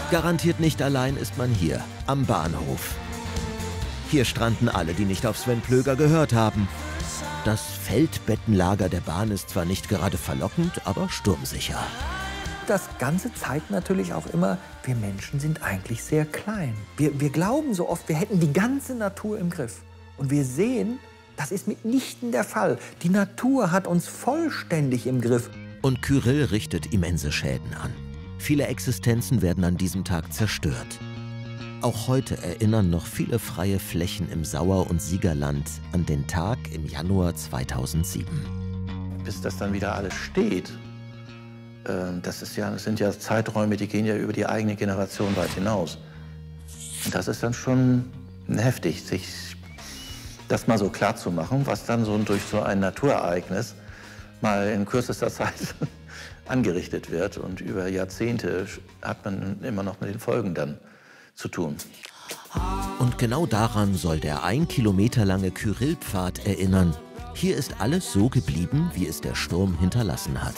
Garantiert nicht allein ist man hier, am Bahnhof. Hier stranden alle, die nicht auf Sven Plöger gehört haben. Das Feldbettenlager der Bahn ist zwar nicht gerade verlockend, aber sturmsicher. Das Ganze zeigt natürlich auch immer, wir Menschen sind eigentlich sehr klein. Wir glauben so oft, wir hätten die ganze Natur im Griff. Und wir sehen, das ist mitnichten der Fall. Die Natur hat uns vollständig im Griff. Und Kyrill richtet immense Schäden an. Viele Existenzen werden an diesem Tag zerstört. Auch heute erinnern noch viele freie Flächen im Sauer- und Siegerland an den Tag im Januar 2007. Bis das dann wieder alles steht, das sind ja Zeiträume, die gehen ja über die eigene Generation weit hinaus. Und das ist dann schon heftig, sich das mal so klar zu machen, was dann durch so ein Naturereignis mal in kürzester Zeit angerichtet wird. Und über Jahrzehnte hat man immer noch mit den Folgen dann zu tun. Und genau daran soll der 1 Kilometer lange Kyrillpfad erinnern. Hier ist alles so geblieben, wie es der Sturm hinterlassen hat.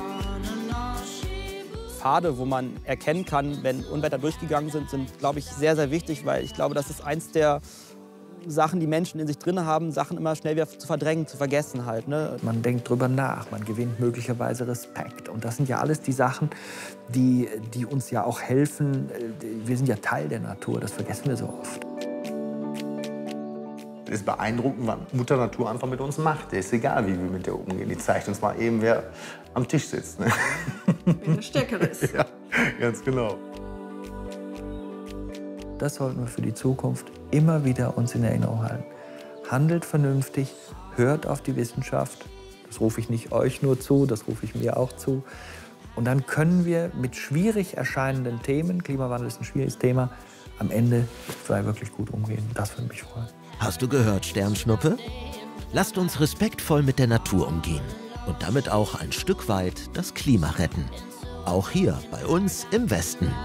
Pfade, wo man erkennen kann, wenn Unwetter durchgegangen sind, glaube ich, sehr, sehr wichtig, weil ich glaube, das ist eins der Sachen, die Menschen in sich drin haben, Sachen immer schnell wieder zu verdrängen, zu vergessen halt. Ne? Man denkt drüber nach, man gewinnt möglicherweise Respekt. Und das sind ja alles die Sachen, die uns ja auch helfen. Wir sind ja Teil der Natur, das vergessen wir so oft. Es ist beeindruckend, was Mutter Natur einfach mit uns macht. Es ist egal, wie wir mit der umgehen. Die zeigt uns mal eben, wer am Tisch sitzt. Ne? Wer der Stärkere ist. Ja, ganz genau. Das sollten wir für die Zukunft immer wieder uns in Erinnerung halten. Handelt vernünftig, hört auf die Wissenschaft. Das rufe ich nicht euch nur zu, das rufe ich mir auch zu. Und dann können wir mit schwierig erscheinenden Themen, Klimawandel ist ein schwieriges Thema, am Ende wirklich gut umgehen. Das würde mich freuen. Hast du gehört, Sternschnuppe? Lasst uns respektvoll mit der Natur umgehen und damit auch ein Stück weit das Klima retten. Auch hier bei uns im Westen.